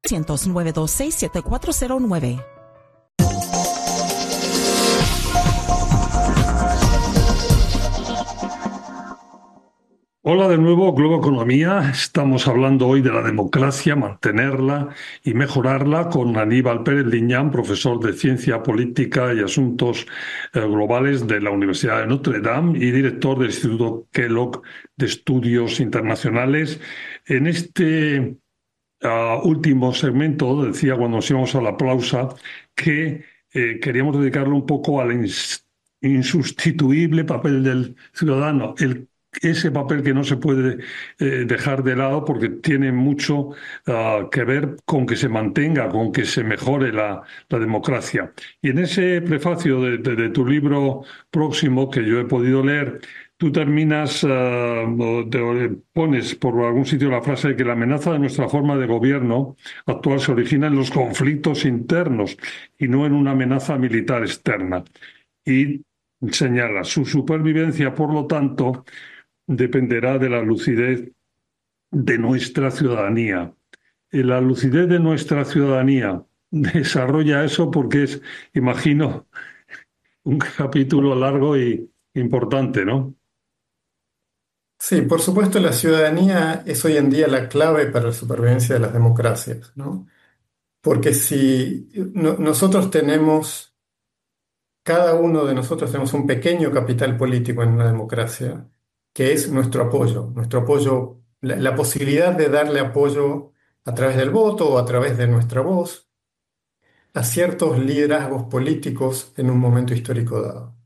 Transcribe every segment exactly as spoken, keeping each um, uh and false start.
nueve dos seis, siete cuatro cero nueve. Hola de nuevo, Globo Economía. Estamos hablando hoy de la democracia, mantenerla y mejorarla con Aníbal Pérez Liñán, profesor de Ciencia Política y Asuntos eh, Globales de la Universidad de Notre Dame y director del Instituto Kellogg de Estudios Internacionales. En este uh, último segmento, decía cuando nos íbamos a la pausa, que eh, queríamos dedicarlo un poco al ins- insustituible papel del ciudadano, el ese papel que no se puede eh, dejar de lado porque tiene mucho uh, que ver con que se mantenga, con que se mejore la, la democracia. Y en ese prefacio de, de, de tu libro próximo que yo he podido leer, tú terminas, uh, o te pones por algún sitio la frase de que la amenaza de nuestra forma de gobierno actual se origina en los conflictos internos y no en una amenaza militar externa. Y señala, su supervivencia, por lo tanto, dependerá de la lucidez de nuestra ciudadanía. Y la lucidez de nuestra ciudadanía desarrolla eso porque es, imagino, un capítulo largo y importante, ¿no? Sí, por supuesto, la ciudadanía es hoy en día la clave para la supervivencia de las democracias, ¿no? Porque si no- nosotros tenemos, cada uno de nosotros tenemos un pequeño capital político en una democracia, que es nuestro apoyo, nuestro apoyo, la, la posibilidad de darle apoyo a través del voto o a través de nuestra voz a ciertos liderazgos políticos en un momento histórico dado.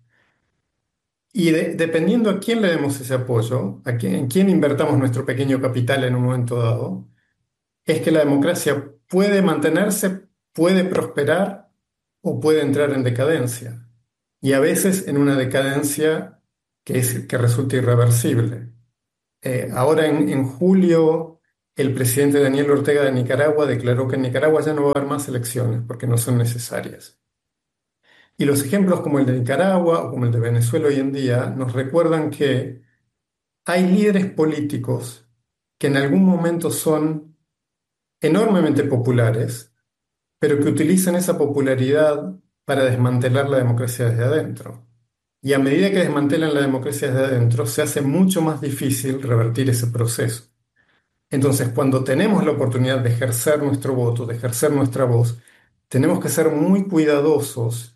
Y de- dependiendo a quién le demos ese apoyo, a quién, en quién invertamos nuestro pequeño capital en un momento dado, es que la democracia puede mantenerse, puede prosperar o puede entrar en decadencia. Y a veces en una decadencia que, es, que resulta irreversible. Eh, ahora en, en julio, el presidente Daniel Ortega de Nicaragua declaró que en Nicaragua ya no va a haber más elecciones porque no son necesarias. Y los ejemplos como el de Nicaragua o como el de Venezuela hoy en día nos recuerdan que hay líderes políticos que en algún momento son enormemente populares, pero que utilizan esa popularidad para desmantelar la democracia desde adentro. Y a medida que desmantelan la democracia desde adentro, se hace mucho más difícil revertir ese proceso. Entonces, cuando tenemos la oportunidad de ejercer nuestro voto, de ejercer nuestra voz, tenemos que ser muy cuidadosos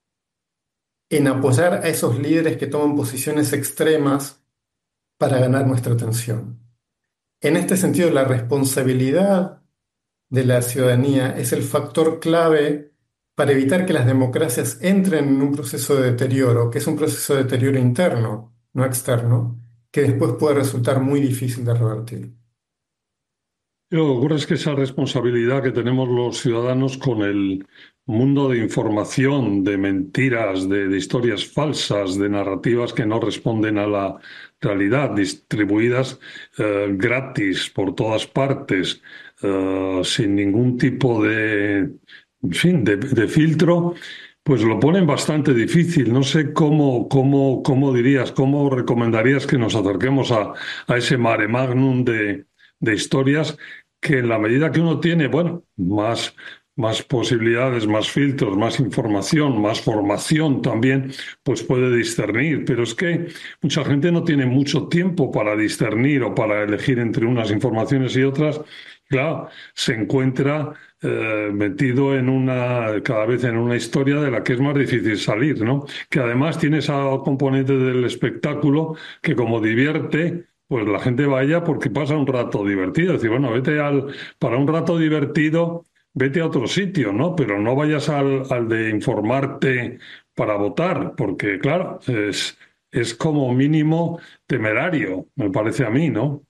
en apoyar a esos líderes que toman posiciones extremas para ganar nuestra atención. En este sentido, la responsabilidad de la ciudadanía es el factor clave para evitar que las democracias entren en un proceso de deterioro, que es un proceso de deterioro interno, no externo, que después puede resultar muy difícil de revertir. Lo que ocurre es que esa responsabilidad que tenemos los ciudadanos con el mundo de información, de mentiras, de, de historias falsas, de narrativas que no responden a la realidad, distribuidas eh, gratis por todas partes, eh, sin ningún tipo de, en fin, de, de filtro, pues lo ponen bastante difícil. No sé cómo, cómo, cómo dirías, cómo recomendarías que nos acerquemos a, a ese mare magnum de de historias que en la medida que uno tiene, bueno, más, más posibilidades, más filtros, más información, más formación también, pues puede discernir. Pero es que mucha gente no tiene mucho tiempo para discernir o para elegir entre unas informaciones y otras. Claro, se encuentra eh, metido en una, cada vez en una historia de la que es más difícil salir, ¿no? Que además tiene esa componente del espectáculo que como divierte, pues la gente vaya porque pasa un rato divertido. Es decir, bueno, vete al, para un rato divertido, vete a otro sitio, ¿no? Pero no vayas al, al de informarte para votar, porque claro, es, es como mínimo temerario, me parece a mí, ¿no?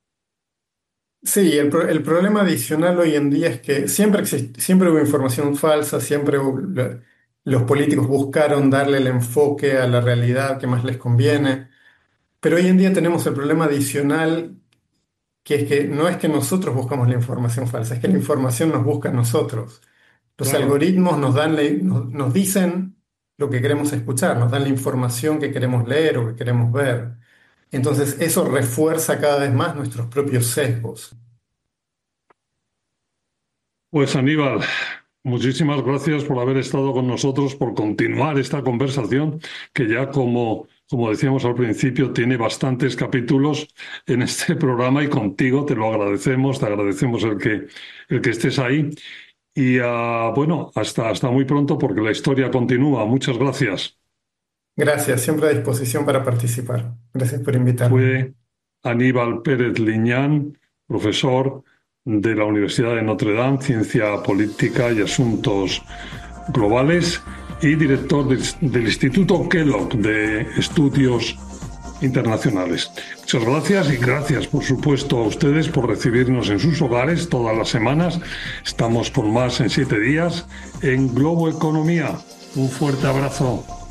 Sí, el, pro- el problema adicional hoy en día es que siempre exist- siempre hubo información falsa, siempre hubo- la- los políticos buscaron darle el enfoque a la realidad que más les conviene, pero hoy en día tenemos el problema adicional que es que no es que nosotros buscamos la información falsa, es que la información nos busca a nosotros. Los Claro. algoritmos nos dan, la- nos, nos dicen lo que queremos escuchar, nos dan la información que queremos leer o que queremos ver. Entonces eso refuerza cada vez más nuestros propios sesgos. Pues Aníbal, muchísimas gracias por haber estado con nosotros, por continuar esta conversación que ya como, como decíamos al principio tiene bastantes capítulos en este programa y contigo te lo agradecemos, te agradecemos el que, el que estés ahí y uh, bueno, hasta, hasta muy pronto porque la historia continúa. Muchas gracias. Gracias, siempre a disposición para participar. Gracias por invitarme. Fue Aníbal Pérez Liñán, profesor de la Universidad de Notre Dame, Ciencia Política y Asuntos Globales y director del, del Instituto Kellogg de Estudios Internacionales. Muchas gracias y gracias, por supuesto, a ustedes por recibirnos en sus hogares todas las semanas. Estamos por más en siete días en Globo Economía. Un fuerte abrazo.